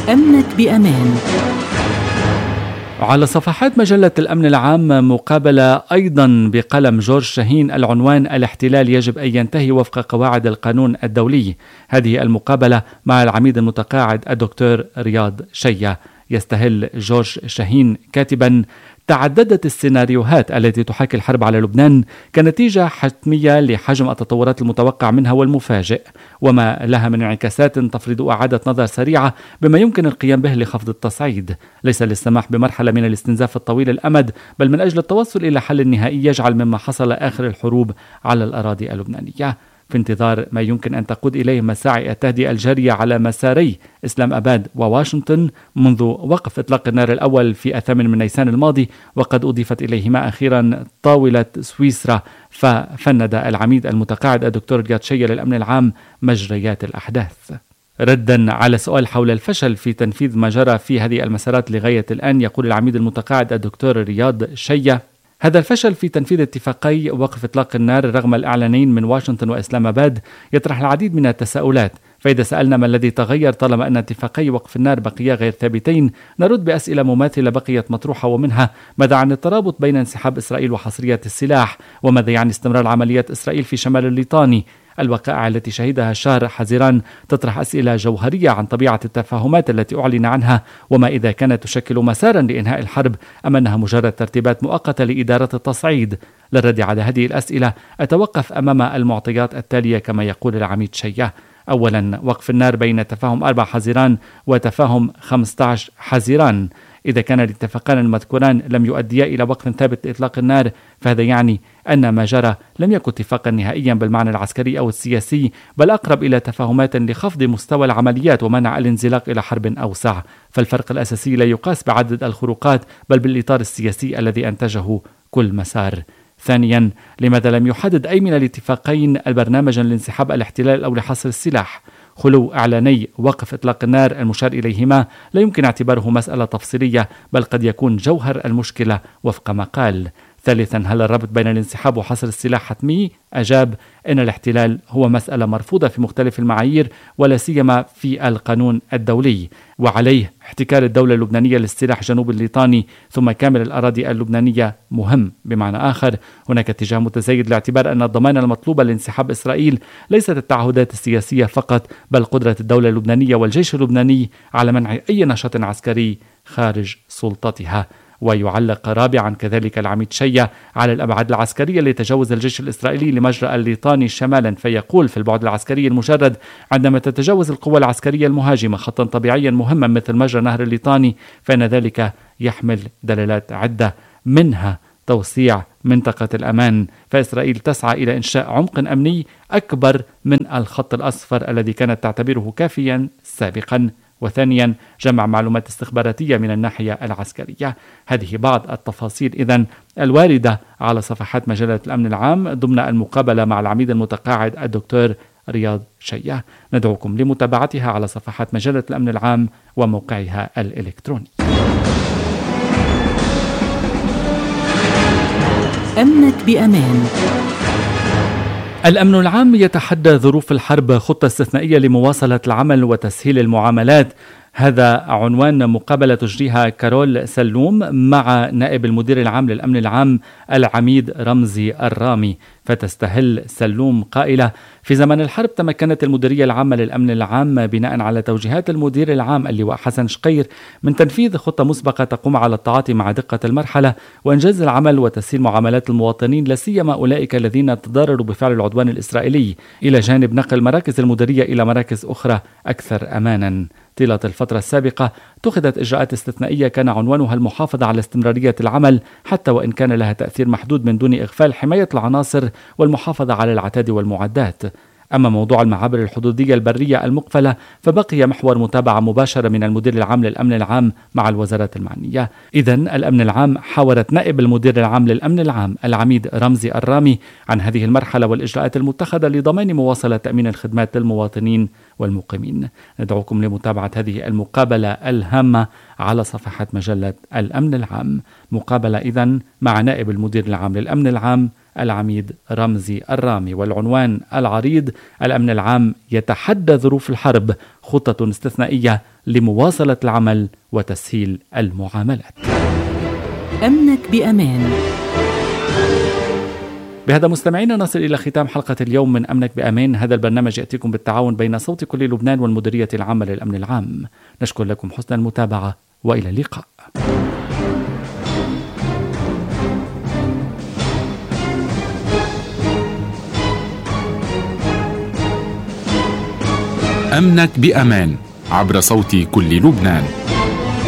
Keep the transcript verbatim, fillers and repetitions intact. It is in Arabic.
أمنك بأمان. على صفحات مجلة الأمن العام مقابلة أيضا بقلم جورج شاهين، العنوان: الاحتلال يجب أن ينتهي وفق قواعد القانون الدولي. هذه المقابلة مع العميد المتقاعد الدكتور رياض شية. يستهل جورج شاهين كاتبا: تعددت السيناريوهات التي تحاكي الحرب على لبنان كنتيجة حتمية لحجم التطورات المتوقع منها والمفاجئ، وما لها من انعكاسات تفرض إعادة نظر سريعة بما يمكن القيام به لخفض التصعيد، ليس للسماح بمرحلة من الاستنزاف الطويل الأمد، بل من أجل التوصل إلى حل نهائي يجعل مما حصل آخر الحروب على الأراضي اللبنانية، في انتظار ما يمكن أن تقود إليه مساعي التهدئة الجارية على مساري إسلام أباد وواشنطن منذ وقف إطلاق النار الأول في الثامن من نيسان الماضي، وقد أضيفت إليهما أخيرا طاولة سويسرا. ففند العميد المتقاعد الدكتور رياض شية للأمن العام مجريات الأحداث. ردا على سؤال حول الفشل في تنفيذ ما جرى في هذه المسارات لغاية الآن، يقول العميد المتقاعد الدكتور رياض شية: هذا الفشل في تنفيذ اتفاقي وقف إطلاق النار رغم الإعلانين من واشنطن وإسلام أباد يطرح العديد من التساؤلات. فإذا سألنا ما الذي تغير طالما أن اتفاقي وقف النار بقيا غير ثابتين، نرد بأسئلة مماثلة بقيت مطروحة، ومنها: ماذا عن الترابط بين انسحاب إسرائيل وحصرية السلاح؟ وماذا يعني استمرار عمليات إسرائيل في شمال الليطاني؟ الوقائع التي شهدها شهر حزيران تطرح أسئلة جوهرية عن طبيعة التفاهمات التي أعلن عنها، وما إذا كانت تشكل مسارا لإنهاء الحرب أم أنها مجرد ترتيبات مؤقتة لإدارة التصعيد. للرد على هذه الأسئلة أتوقف أمام المعطيات التالية كما يقول العميد شية: أولا، وقف النار بين تفاهم أربعة حزيران وتفاهم خمسة عشر حزيران. إذا كان الاتفاقان المذكوران لم يؤديا إلى وقف ثابت لإطلاق النار، فهذا يعني أن ما جرى لم يكن اتفاقا نهائيا بالمعنى العسكري أو السياسي، بل أقرب إلى تفاهمات لخفض مستوى العمليات ومنع الانزلاق إلى حرب أوسع. فالفرق الأساسي لا يقاس بعدد الخروقات بل بالإطار السياسي الذي أنتجه كل مسار. ثانيا، لماذا لم يحدد أي من الاتفاقين البرنامج لانسحاب الاحتلال أو لحصر السلاح؟ خلو إعلاني وقف إطلاق النار المشار إليهما لا يمكن اعتباره مسألة تفصيلية، بل قد يكون جوهر المشكلة وفق ما قال. ثالثا، هل الربط بين الانسحاب وحصر السلاح حتمي؟ أجاب: إن الاحتلال هو مسألة مرفوضة في مختلف المعايير ولا سيما في القانون الدولي، وعليه احتكار الدولة اللبنانية للسلاح جنوب الليطاني ثم كامل الأراضي اللبنانية مهم. بمعنى آخر، هناك اتجاه متزايد لاعتبار أن الضمانة المطلوبة لانسحاب إسرائيل ليست التعهدات السياسية فقط، بل قدرة الدولة اللبنانية والجيش اللبناني على منع أي نشاط عسكري خارج سلطتها. ويعلق رابعا كذلك العميد شية على الأبعاد العسكرية لتجاوز الجيش الإسرائيلي لمجرى الليطاني شمالا، فيقول: في البعد العسكري المجرد، عندما تتجاوز القوى العسكرية المهاجمة خطا طبيعيا مهما مثل مجرى نهر الليطاني، فإن ذلك يحمل دلالات عدة، منها توسيع منطقة الأمان، فإسرائيل تسعى إلى إنشاء عمق أمني أكبر من الخط الأصفر الذي كانت تعتبره كافيا سابقا. وثانيا، جمع معلومات استخباراتية من الناحية العسكرية. هذه بعض التفاصيل إذن الواردة على صفحات مجلة الأمن العام ضمن المقابلة مع العميد المتقاعد الدكتور رياض شية. ندعوكم لمتابعتها على صفحات مجلة الأمن العام وموقعها الإلكتروني. أمنك بأمان. الأمن العام يتحدى ظروف الحرب خطة استثنائية لمواصلة العمل وتسهيل المعاملات. هذا عنوان مقابلة تجريها كارول سلوم مع نائب المدير العام للأمن العام العميد رمزي الرامي. فتستهل سلوم قائلة: في زمن الحرب تمكنت المديرية العامة للأمن العام بناء على توجيهات المدير العام اللواء حسن شقير من تنفيذ خطة مسبقة تقوم على التعاطي مع دقة المرحلة وإنجاز العمل وتسهيل معاملات المواطنين، لا سيما أولئك الذين تضرروا بفعل العدوان الإسرائيلي، إلى جانب نقل مراكز المديرية إلى مراكز أخرى أكثر أمانا. طيلة الفترة السابقة اتخذت إجراءات استثنائية كان عنوانها المحافظة على استمرارية العمل حتى وإن كان لها تأثير محدود من دون إغفال حماية العناصر والمحافظة على العتاد والمعدات. أما موضوع المعابر الحدودية البرية المقفلة فبقي محور متابعة مباشرة من المدير العام للأمن العام مع الوزارات المعنية. إذن الأمن العام حاورت نائب المدير العام للأمن العام العميد رمزي الرامي عن هذه المرحلة والإجراءات المتخذة لضمان مواصلة تأمين الخدمات للمواطنين والمقيمين. ندعوكم لمتابعة هذه المقابلة الهامة على صفحات مجلة الأمن العام. مقابلة إذن مع نائب المدير العام للأمن العام العميد رمزي الرامي. والعنوان العريض: الأمن العام يتحدى ظروف الحرب، خطة استثنائية لمواصلة العمل وتسهيل المعاملات. أمنك بأمان. بهذا مستمعينا نصل إلى ختام حلقة اليوم من أمنك بأمان. هذا البرنامج يأتيكم بالتعاون بين صوت كل لبنان والمديرية العامة للأمن العام. نشكر لكم حسن المتابعة وإلى اللقاء. أمنك بأمان عبر صوت كل لبنان.